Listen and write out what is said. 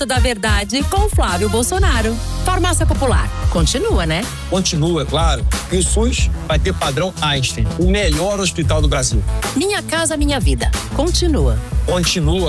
da Verdade com Flávio Bolsonaro. Farmácia Popular. Continua, né? Continua, claro. E o SUS vai ter padrão Einstein, o melhor hospital do Brasil. Minha Casa Minha Vida. Continua. Continua.